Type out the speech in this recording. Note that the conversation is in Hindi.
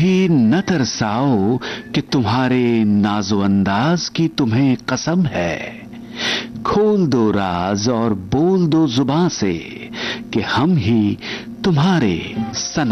भी न तरसाओ कि तुम्हारे नाजो अंदाज की तुम्हें कसम है। खोल दो राज और बोल दो जुबां से कि हम ही तुम्हारे सनम